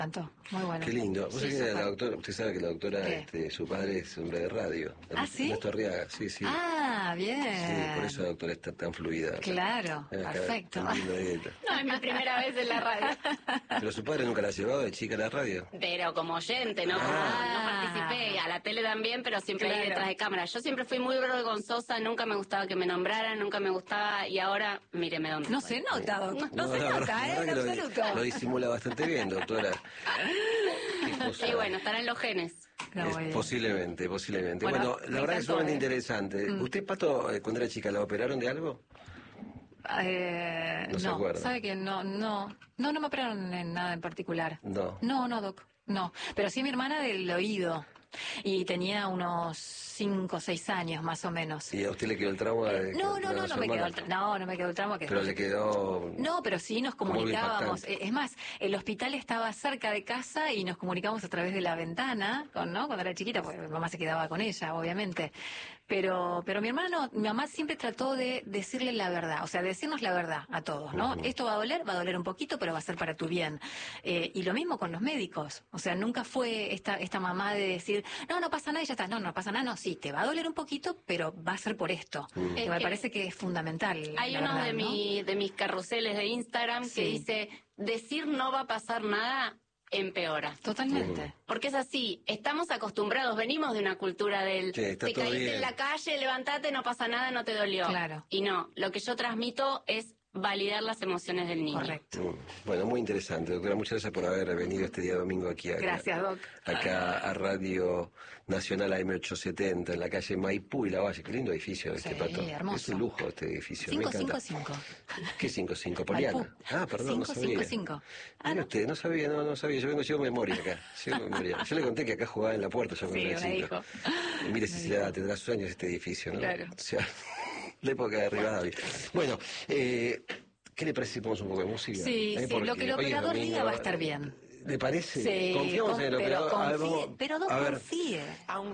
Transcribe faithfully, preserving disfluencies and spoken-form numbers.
Tanto, muy bueno. Qué lindo. ¿Vos Sí, sabés que la súper. doctora, usted sabe que la doctora, ¿Qué? este, su padre es hombre de radio. ¿Ah, sí? Ernesto Arriaga, sí, sí. Ah, bien. Sí, por eso la doctora está tan fluida. Claro, Eh, acá, perfecto. tan linda dieta. No, es mi primera vez en la radio. Pero su padre nunca la ha llevado de chica a la radio. Pero como oyente, ¿no? Como- Ah. no participé, a la tele también, pero siempre Claro. ahí detrás de cámara. Yo siempre fui muy vergonzosa, nunca me gustaba que me nombraran, nunca me gustaba, y ahora, míreme dónde No estoy. se nota, doc. No, se la verdad- nota, la ¿eh? verdad En que lo, absoluto. lo disimula bastante bien, doctora. Qué cosa. Y bueno, estarán los genes. No, Es muy bien. posiblemente, posiblemente. Bueno, Bueno, me la verdad que es encantó, sumamente ¿eh? interesante. Mm. ¿Usted, Pato, eh, cuando era chica, la operaron de algo? Eh, No se no, acuerda. sabe que no, no, no, no me operaron en nada en particular. No. No, no, doc, no. Pero sí mi hermana del oído. Y tenía unos cinco o seis años más o menos. ¿Y a usted le quedó el trauma de No, de no, no, su no me quedó hermana? el tra- no, no me quedó el trauma que Pero le quedó... No, pero sí nos Como algo comunicábamos. impactante. Eh, Es más, el hospital estaba cerca de casa y nos comunicábamos a través de la ventana, con, ¿no? Cuando era chiquita, porque mi mamá se quedaba con ella, obviamente. Pero, pero mi hermano, mi mamá siempre trató de decirle la verdad, o sea, decirnos la verdad a todos, ¿no? Ujú. Esto va a doler, va a doler un poquito, pero va a ser para tu bien. Eh, y lo mismo con los médicos. O sea, nunca fue esta, esta mamá de decir, no, no pasa nada y ya está. No, no pasa nada, no, sí, te va a doler un poquito, pero va a ser por esto. Mm. Que Es me que parece que es fundamental. Hay la uno verdad, de, ¿no? mi, de mis carruseles de Instagram Sí. que dice, decir no va a pasar nada empeora. Totalmente. Porque es así, estamos acostumbrados, venimos de una cultura del Sí, está te todo caíste bien. en la calle, levantate, no pasa nada, no te dolió. Claro. Y no, lo que yo transmito es validar las emociones del niño. Correcto. Mm. Bueno, muy interesante, doctora. Muchas gracias por haber venido este día domingo aquí. Acá, Gracias, Doc. Acá a Radio Nacional A M ochocientos setenta, en la calle Maipú y La Valle. Qué lindo edificio este, Sí, Pato. hermoso. Es un lujo este edificio. cinco me encanta. cinco cinco. ¿Qué cinco cinco? Poliana. Maipú. Ah, perdón, no cinco sabía. cinco cinco. Ah, Mire ¿no? usted, no sabía, no, no sabía. Yo vengo, llevo memoria acá. Llevo memoria. Yo le conté que acá jugaba en la puerta yo cuando Sí, era me chico. dijo. Y mire si Me se da, dijo. tendrá sus años este edificio, ¿no? Claro. O sea, la época de Rivadavia. Bueno, eh, ¿qué le parece si ponemos un poco de música? Sí, Eh, sí, porque lo que el hoy es operador domingo. diga va a estar bien. ¿Le parece? Sí, Confiamos con- en el pero operador. A ver, confíe, vamos- pero no a ver. confíe. Aunque